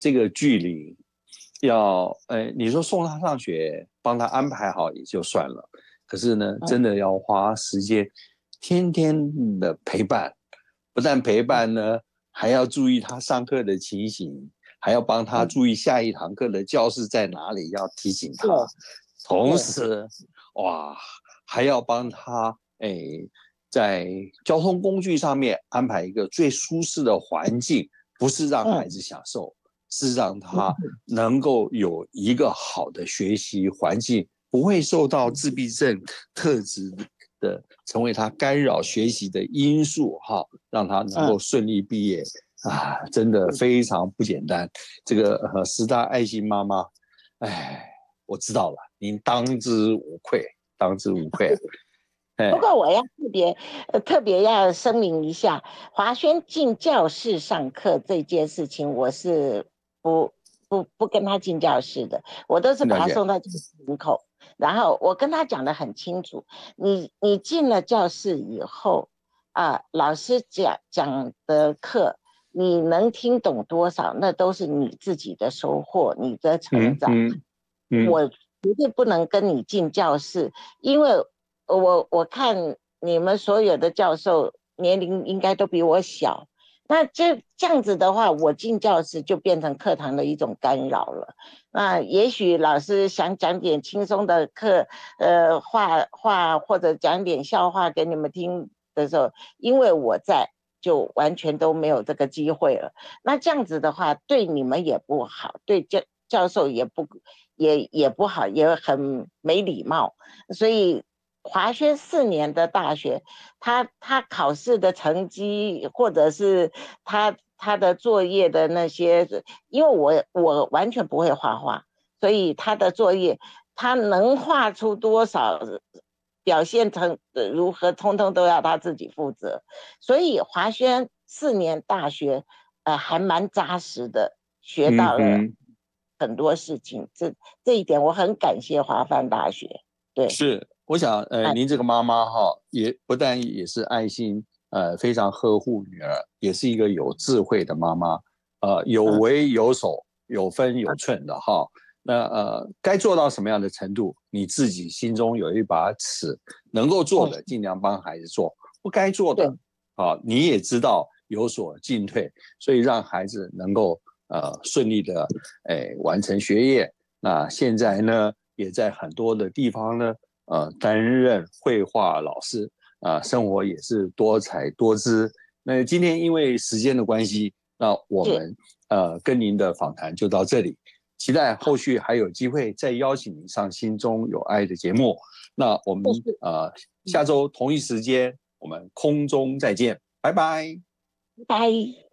这个距离要，你说送他上学，帮他安排好也就算了，可是呢，真的要花时间，天天的陪伴，不但陪伴呢，还要注意他上课的情形，还要帮他注意下一堂课的教室在哪里，要提醒他，同时，哇，还要帮他，在交通工具上面安排一个最舒适的环境，不是让孩子享受，是让他能够有一个好的学习环境，不会受到自闭症特质的成为他干扰学习的因素，让他能够顺利毕业啊，真的非常不简单。这个师大爱心妈妈，我知道了，您当之无愧，当之无愧。 不过我要特别要声明一下，华轩进教室上课这件事情，我是不跟他进教室的，我都是把他送到教室门口，然后我跟他讲得很清楚，你进了教室以后老师讲的课，你能听懂多少，那都是你自己的收获，你的成长。我绝对不能跟你进教室，因为我看你们所有的教授年龄应该都比我小，那这样子的话，我进教室就变成课堂的一种干扰了。那也许老师想讲点轻松的课，话或者讲点笑话给你们听的时候，因为我在，就完全都没有这个机会了。那这样子的话，对你们也不好，对教授也不好，也很没礼貌。所以华轩4年的大学，他考试的成绩，或者是他的作业的那些，因为我完全不会画画，所以他的作业他能画出多少，表现成如何，通通都要他自己负责。所以华轩4年大学，还蛮扎实的，学到了很多事情。这一点我很感谢华梵大学。对， 是，我想，您这个妈妈也不但也是爱心，非常呵护女儿，也是一个有智慧的妈妈，有为有守，有分有寸的那该做到什么样的程度，你自己心中有一把尺，能够做的尽量帮孩子做，不该做的，你也知道有所进退，所以让孩子能够顺利的完成学业。那现在呢，也在很多的地方呢，担任绘画老师，生活也是多彩多姿。那今天因为时间的关系，那我们跟您的访谈就到这里，期待后续还有机会再邀请您上心中有爱的节目。那我们下周同一时间我们空中再见，拜拜。 拜。